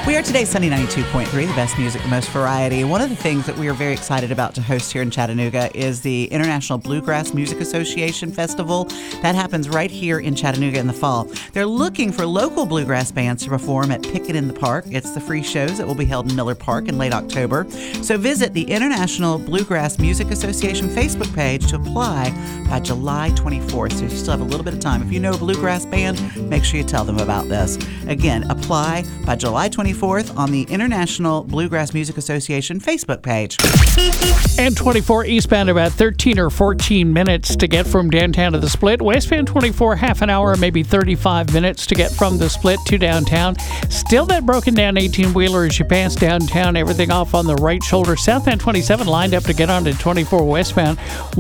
We are today Sunny 92.3, the best music, the most variety. One of the things that we are very excited about to host here in Chattanooga is the International Bluegrass Music Association Festival. That happens right here in Chattanooga in the fall. They're looking for local bluegrass bands to perform at Picket in the Park. It's the free shows that will be held in Miller Park in late October. So visit the International Bluegrass Music Association Facebook page to apply by July 24th. So you still have a little bit of time. If you know a bluegrass band, make sure you tell them about this. Again, apply by July 24th on the International Bluegrass Music Association Facebook page. And 24 eastbound about 13 or 14 minutes to get from downtown to the Split. Westbound 24 half an hour, maybe 35 minutes to get from the Split to downtown. Still that broken down 18-wheeler as you pass downtown, everything off on the right shoulder. Southbound 27 lined up to get onto 24 westbound.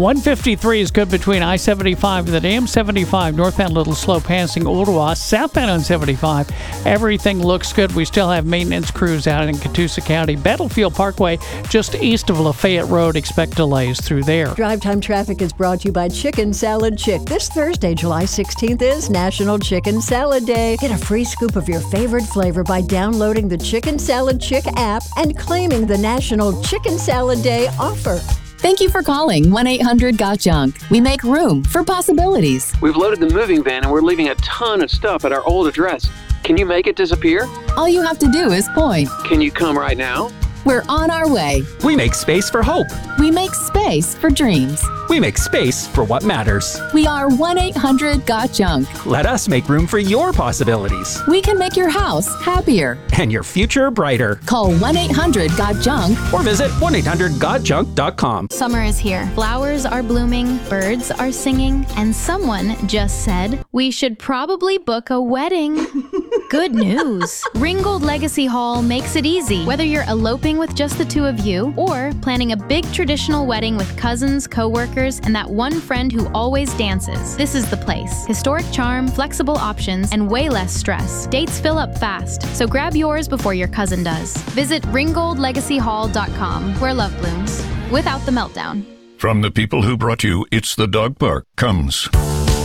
153 is good between I-75 and the Dam 75. Northbound a little slow passing Ooltewah. Southbound on 75, everything looks good. We still have maintenance crews out in Catoosa County. Battlefield Parkway, just east of Lafayette Road. Expect delays through there. Drive Time Traffic is brought to you by Chicken Salad Chick. This Thursday, July 16th, is National Chicken Salad Day. Get a free scoop of your favorite flavor by downloading the Chicken Salad Chick app and claiming the National Chicken Salad Day offer. Thank you for calling 1-800-GOT-JUNK. We make room for possibilities. We've loaded the moving van and we're leaving a ton of stuff at our old address. Can you make it disappear? All you have to do is point. Can you come right now? We're on our way. We make space for hope. We make space for dreams. We make space for what matters. We are 1-800-GOT-JUNK. Let us make room for your possibilities. We can make your house happier. And your future brighter. Call 1-800-GOT-JUNK. Or visit 1-800-GOT-JUNK.com. Summer is here. Flowers are blooming, birds are singing, and someone just said, we should probably book a wedding. Good news. Ringgold Legacy Hall makes it easy. Whether you're eloping with just the two of you or planning a big traditional wedding with cousins, co-workers, and that one friend who always dances, this is the place. Historic charm, flexible options, and way less stress. Dates fill up fast, so grab yours before your cousin does. Visit ringgoldlegacyhall.com, where love blooms, without the meltdown. From the people who brought you It's the Dog Park comes